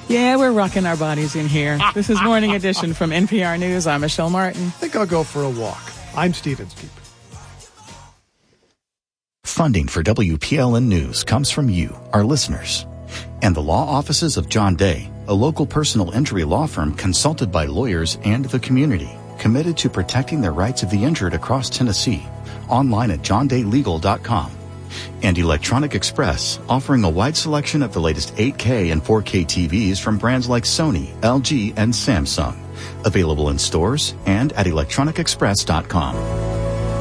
Yeah, we're rocking our bodies in here. This is Morning Edition from NPR News. I'm Michelle Martin. I think I'll go for a walk. I'm Steve Inskeep. Funding for WPLN News comes from you, our listeners, and the law offices of John Day, a local personal injury law firm consulted by lawyers and the community, committed to protecting the rights of the injured across Tennessee. Online at johndaylegal.com. And Electronic Express, offering a wide selection of the latest 8K and 4K TVs from brands like Sony, LG, and Samsung. Available in stores and at electronicexpress.com.